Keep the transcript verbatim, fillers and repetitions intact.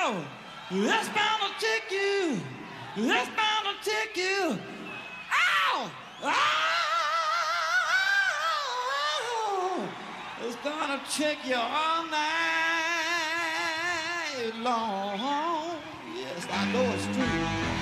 Ow! That's bound to take you. That's bound to take you. Ow! Ow! It's gonna take you all night long. Yes, I know it's true.